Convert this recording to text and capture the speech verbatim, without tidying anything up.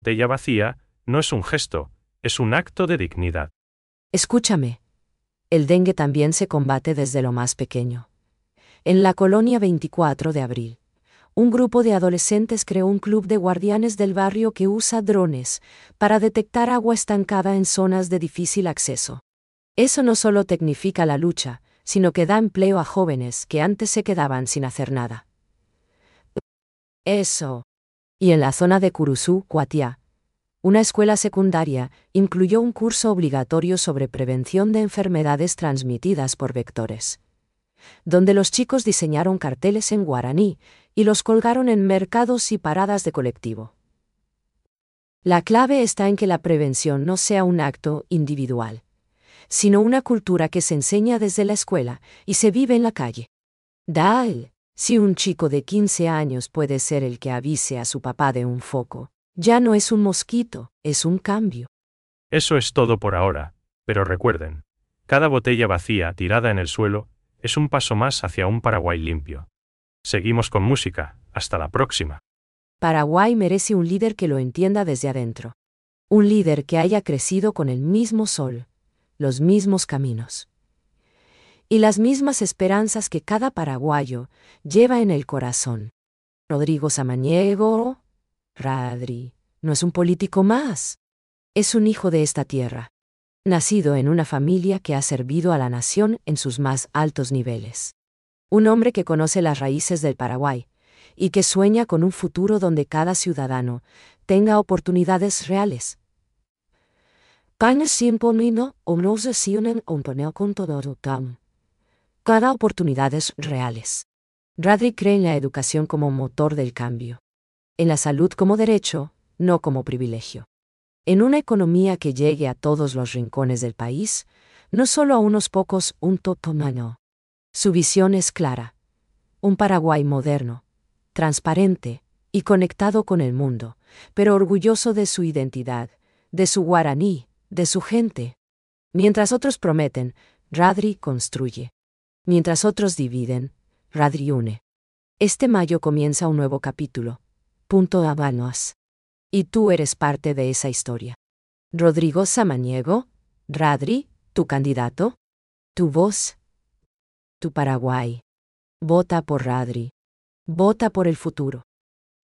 Botella vacía no es un gesto, es un acto de dignidad. Escúchame. El dengue también se combate desde lo más pequeño. En la colonia veinticuatro de abril, un grupo de adolescentes creó un club de guardianes del barrio que usa drones para detectar agua estancada en zonas de difícil acceso. Eso no solo tecnifica la lucha, sino que da empleo a jóvenes que antes se quedaban sin hacer nada. Eso. Y en la zona de Curuzú, Cuatiá, una escuela secundaria incluyó un curso obligatorio sobre prevención de enfermedades transmitidas por vectores, donde los chicos diseñaron carteles en guaraní y los colgaron en mercados y paradas de colectivo. La clave está en que la prevención no sea un acto individual, sino una cultura que se enseña desde la escuela y se vive en la calle. Dale, si un chico de quince años puede ser el que avise a su papá de un foco, ya no es un mosquito, es un cambio. Eso es todo por ahora, pero recuerden, cada botella vacía tirada en el suelo es un paso más hacia un Paraguay limpio. Seguimos con música, hasta la próxima. Paraguay merece un líder que lo entienda desde adentro. Un líder que haya crecido con el mismo sol, los mismos caminos y las mismas esperanzas que cada paraguayo lleva en el corazón. Rodrigo Samaniego, Radri, no es un político más. Es un hijo de esta tierra, nacido en una familia que ha servido a la nación en sus más altos niveles. Un hombre que conoce las raíces del Paraguay y que sueña con un futuro donde cada ciudadano tenga oportunidades reales. Cada oportunidades reales. Radri cree en la educación como motor del cambio, en la salud como derecho, no como privilegio, en una economía que llegue a todos los rincones del país, no solo a unos pocos, un totomano. Su visión es clara. Un Paraguay moderno, transparente y conectado con el mundo, pero orgulloso de su identidad, de su guaraní, de su gente. Mientras otros prometen, Radri construye. Mientras otros dividen, Radri une. Este mayo comienza un nuevo capítulo. Punto Habanos. Y tú eres parte de esa historia. Rodrigo Samaniego, Radri, tu candidato, tu voz, tu Paraguay. Vota por Radri. Vota por el futuro.